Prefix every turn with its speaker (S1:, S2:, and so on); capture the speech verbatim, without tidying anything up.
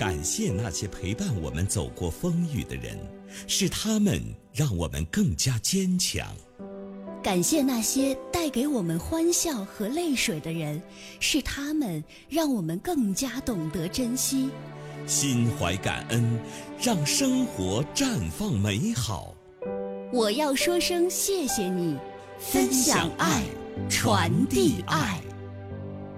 S1: 感谢那些陪伴我们走过风雨的人，是他们让我们更加坚强。
S2: 感谢那些带给我们欢笑和泪水的人，是他们让我们更加懂得珍惜。
S1: 心怀感恩，让生活绽放美好。
S2: 我要说声谢谢你，分享爱，传递爱。